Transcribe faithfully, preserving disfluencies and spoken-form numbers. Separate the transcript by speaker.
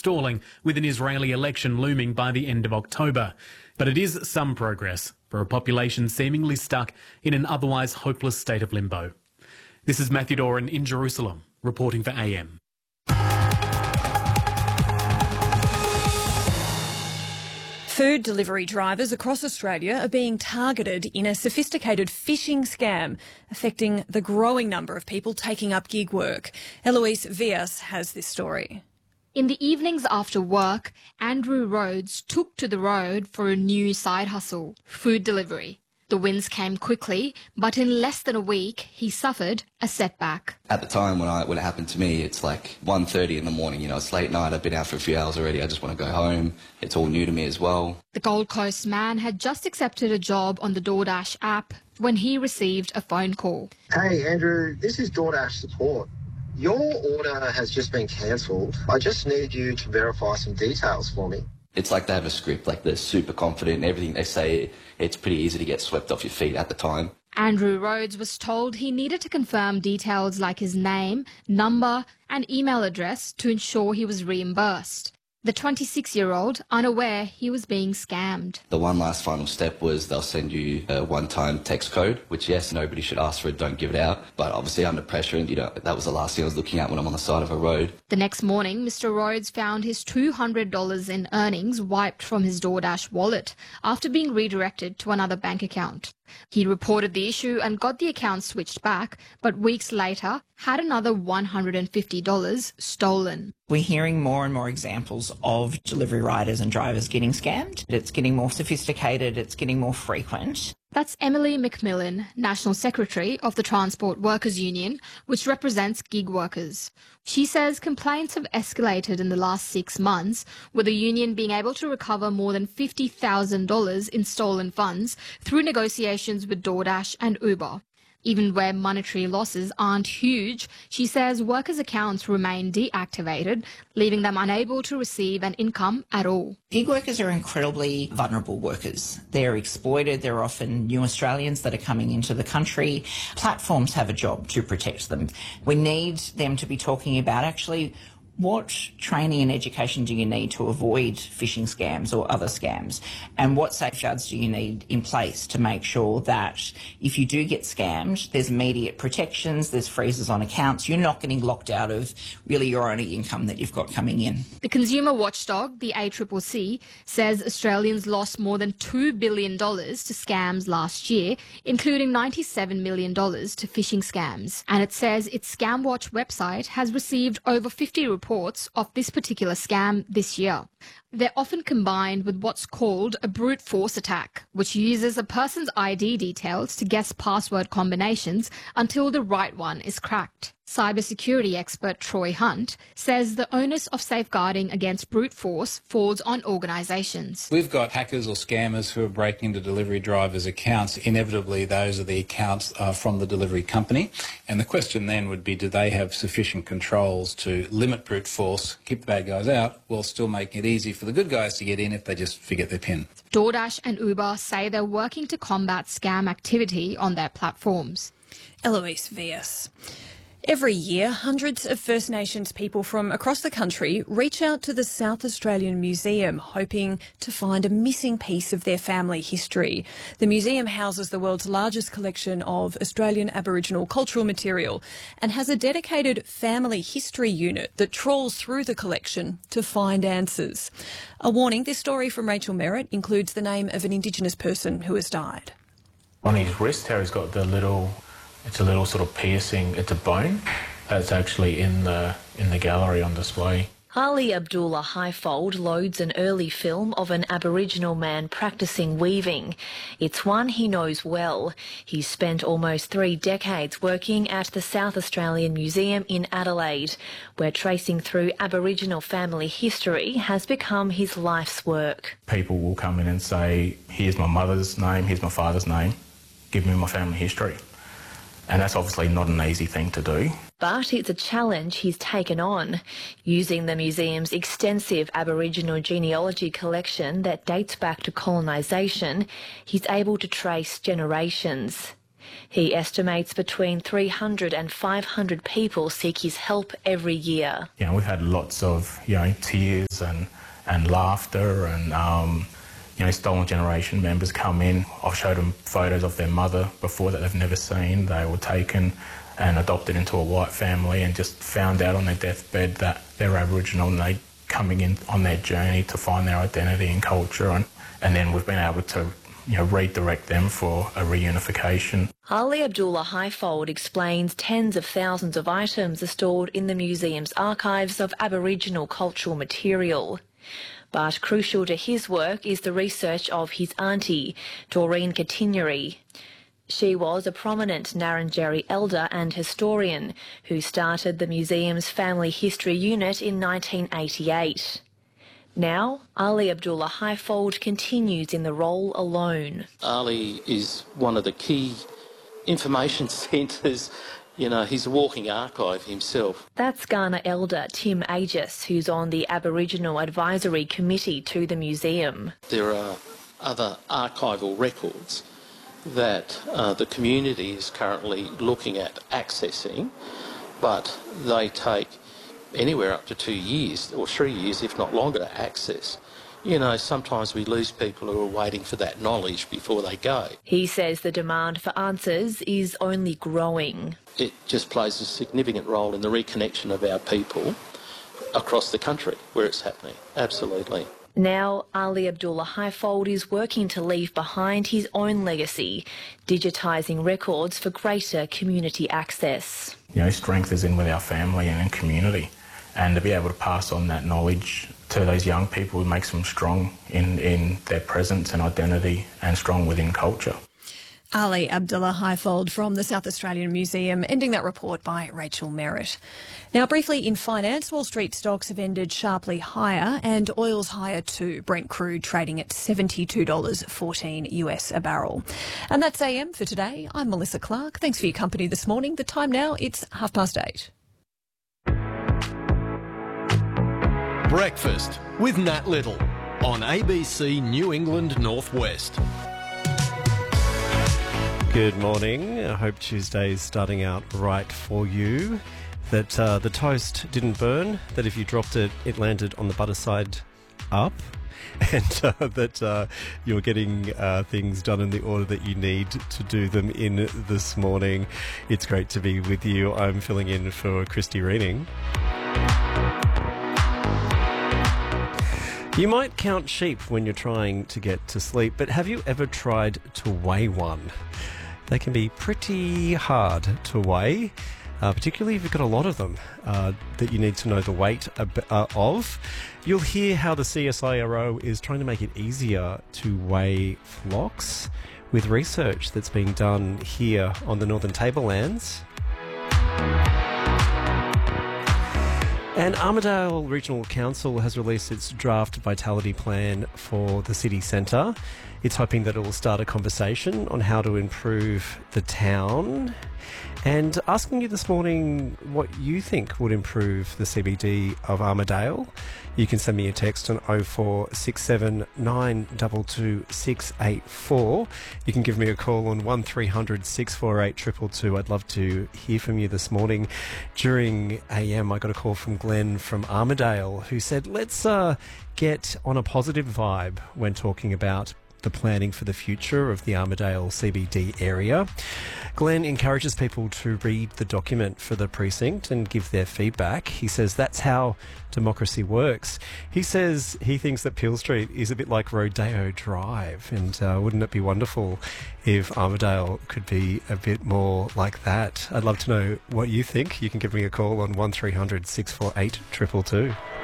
Speaker 1: stalling, with an Israeli election looming by the end of October. But it is some progress for a population seemingly stuck in an otherwise hopeless state of limbo. This is Matthew Doran in Jerusalem, reporting for A M.
Speaker 2: Food delivery drivers across Australia are being targeted in a sophisticated phishing scam, affecting the growing number of people taking up gig work. Eloise Vias has this story.
Speaker 3: In the evenings after work, Andrew Rhodes took to the road for a new side hustle, food delivery. The wins came quickly, but in less than a week, he suffered a setback.
Speaker 4: At the time when I when it happened to me, it's like one thirty in the morning, you know, it's late night, I've been out for a few hours already, I just want to go home. It's all new to me as well.
Speaker 3: The Gold Coast man had just accepted a job on the DoorDash app when he received a phone call.
Speaker 5: Hey Andrew, this is DoorDash support. Your order has just been cancelled. I just need you to verify some details for me.
Speaker 4: It's like they have a script, like they're super confident in everything they say. It's pretty easy to get swept off your feet at the time.
Speaker 3: Andrew Rhodes was told he needed to confirm details like his name, number and email address to ensure he was reimbursed. The twenty-six-year-old, unaware he was being scammed.
Speaker 4: The one last final step was they'll send you a one-time text code, which, yes, nobody should ask for it, don't give it out. But obviously under pressure, and you know, that was the last thing I was looking at when I'm on the side of a road.
Speaker 3: The next morning, Mister Rhodes found his two hundred dollars in earnings wiped from his DoorDash wallet after being redirected to another bank account. He reported the issue and got the account switched back, but weeks later had another one hundred fifty dollars stolen.
Speaker 6: We're hearing more and more examples of delivery riders and drivers getting scammed. It's getting more sophisticated, it's getting more frequent.
Speaker 3: That's Emily McMillan, National Secretary of the Transport Workers Union, which represents gig workers. She says complaints have escalated in the last six months, with the union being able to recover more than fifty thousand dollars in stolen funds through negotiations with DoorDash and Uber. Even where monetary losses aren't huge, she says workers' accounts remain deactivated, leaving them unable to receive an income at all.
Speaker 6: Gig workers are incredibly vulnerable workers. They're exploited. They're often new Australians that are coming into the country. Platforms have a job to protect them. We need them to be talking about actually what training and education do you need to avoid phishing scams or other scams? And what safeguards do you need in place to make sure that if you do get scammed, there's immediate protections, there's freezes on accounts, you're not getting locked out of really your only income that you've got coming in.
Speaker 3: The consumer watchdog, the A C C C, says Australians lost more than two billion dollars to scams last year, including ninety-seven million dollars to phishing scams. And it says its ScamWatch website has received over fifty reports of this particular scam this year. They're often combined with what's called a brute force attack, which uses a person's I D details to guess password combinations until the right one is cracked. Cybersecurity expert Troy Hunt says the onus of safeguarding against brute force falls on organisations.
Speaker 7: We've got hackers or scammers who are breaking into delivery drivers' accounts. Inevitably, those are the accounts uh, from the delivery company. And the question then would be, do they have sufficient controls to limit brute force, keep the bad guys out, while still making it easy for the good guys to get in if they just forget their PIN?
Speaker 3: DoorDash and Uber say they're working to combat scam activity on their platforms.
Speaker 2: Eloise Vias. Every year, hundreds of First Nations people from across the country reach out to the South Australian Museum, hoping to find a missing piece of their family history. The museum houses the world's largest collection of Australian Aboriginal cultural material and has a dedicated family history unit that trawls through the collection to find answers. A warning, this story from Rachel Merritt includes the name of an Indigenous person who has died.
Speaker 8: On his wrist, Harry's got the little... It's a little sort of piercing, it's a bone that's actually in the in the gallery on display.
Speaker 9: Ali Abdullah Highfold loads an early film of an Aboriginal man practising weaving. It's one he knows well. He's spent almost three decades working at the South Australian Museum in Adelaide, where tracing through Aboriginal family history has become his life's work.
Speaker 8: People will come in and say, here's my mother's name, here's my father's name, give me my family history. And that's obviously not an easy thing to do.
Speaker 9: But it's a challenge he's taken on. Using the museum's extensive Aboriginal genealogy collection that dates back to colonisation, he's able to trace generations. He estimates between three hundred and five hundred people seek his help every year.
Speaker 8: You know, we've had lots of, you know, tears and, and laughter and, um, you know, Stolen Generation members come in. I've showed them photos of their mother before that they've never seen. They were taken and adopted into a white family and just found out on their deathbed that they're Aboriginal, and they coming in on their journey to find their identity and culture, and, and then we've been able to, you know, redirect them for a reunification.
Speaker 9: Ali Abdullah Highfold explains tens of thousands of items are stored in the museum's archives of Aboriginal cultural material. But crucial to his work is the research of his auntie, Doreen Katinyeri. She was a prominent Ngarrindjeri elder and historian who started the museum's family history unit in nineteen eighty-eight. Now, Ali Abdullah Highfold continues in the role alone.
Speaker 10: Ali is one of the key information centres. You know, he's a walking archive himself.
Speaker 9: That's Kaurna elder Tim Aegis, who's on the Aboriginal Advisory Committee to the museum.
Speaker 10: There are other archival records that uh, the community is currently looking at accessing, but they take anywhere up to two years or three years, if not longer, to access. You know, sometimes we lose people who are waiting for that knowledge before they go.
Speaker 9: He says the demand for answers is only growing.
Speaker 10: It just plays a significant role in the reconnection of our people across the country where it's happening. Absolutely.
Speaker 9: Now, Ali Abdullah Highfold is working to leave behind his own legacy, digitising records for greater community access.
Speaker 8: You know, strength is in with our family and in community, and to be able to pass on that knowledge to those young people makes them strong in, in their presence and identity and strong within culture.
Speaker 2: Ali Abdullah Highfold from the South Australian Museum, ending that report by Rachel Merritt. Now, briefly in finance, Wall Street stocks have ended sharply higher and oil's higher too. Brent crude trading at seventy-two dollars fourteen U S a barrel. And that's A M for today. I'm Melissa Clark. Thanks for your company this morning. The time now, it's half past eight.
Speaker 11: Breakfast with Nat Little on A B C New England Northwest.
Speaker 12: Good morning. I hope Tuesday's starting out right for you. That uh, the toast didn't burn, that if you dropped it, it landed on the butter side up, and uh, that uh, you're getting uh, things done in the order that you need to do them in this morning. It's great to be with you. I'm filling in for Christy Reening. You might count sheep when you're trying to get to sleep, but have you ever tried to weigh one? They can be pretty hard to weigh, uh, particularly if you've got a lot of them uh, that you need to know the weight uh, of. You'll hear how the C S I R O is trying to make it easier to weigh flocks with research that's being done here on the Northern Tablelands. And Armidale Regional Council has released its draft vitality plan for the city centre. It's hoping that it will start a conversation on how to improve the town. And asking you this morning what you think would improve the C B D of Armidale. You can send me a text on oh four six seven nine two two six eight four. You can give me a call on one three hundred six four eight two two two. I'd love to hear from you this morning. During A M, I got a call from Glenn from Armidale who said, let's uh, get on a positive vibe when talking about the planning for the future of the Armidale C B D area. Glenn encourages people to read the document for the precinct and give their feedback. He says that's how democracy works. He says he thinks that Peel Street is a bit like Rodeo Drive, and uh, wouldn't it be wonderful if Armidale could be a bit more like that? I'd love to know what you think. You can give me a call on one three hundred six four eight two two two.